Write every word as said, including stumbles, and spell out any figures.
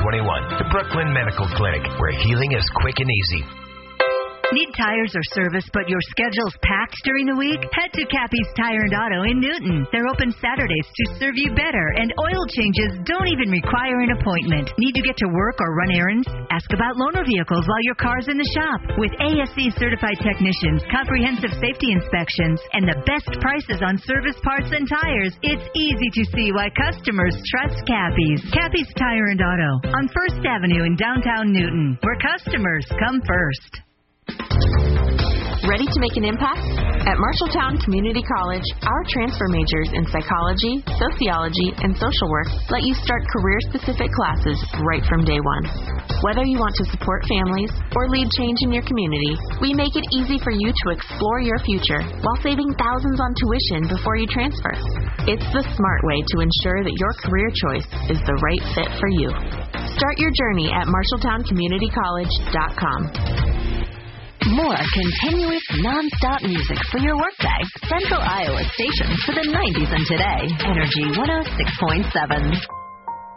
twenty-one. The Brooklyn Medical Clinic, where healing is quick and easy. Need tires or service, but your schedule's packed during the week? Head to Cappy's Tire and Auto in Newton. They're open Saturdays to serve you better, and oil changes don't even require an appointment. Need to get to work or run errands? Ask about loaner vehicles while your car's in the shop. With A S E-certified technicians, comprehensive safety inspections, and the best prices on service parts and tires, it's easy to see why customers trust Cappy's. Cappy's Tire and Auto on First Avenue in downtown Newton, where customers come first. Ready to make an impact? At Marshalltown Community College, our transfer majors in psychology, sociology, and social work let you start career-specific classes right from day one. Whether you want to support families or lead change in your community, we make it easy for you to explore your future while saving thousands on tuition before you transfer. It's the smart way to ensure that your career choice is the right fit for you. Start your journey at marshalltown community college dot com. More continuous, non-stop music for your workday. Central Iowa stations for the nineties and today. Energy one oh six point seven.